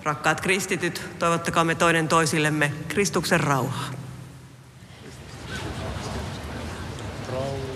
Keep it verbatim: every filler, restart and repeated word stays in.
Rakkaat kristityt, toivottakaamme toinen toisillemme Kristuksen rauhaa. Rauha.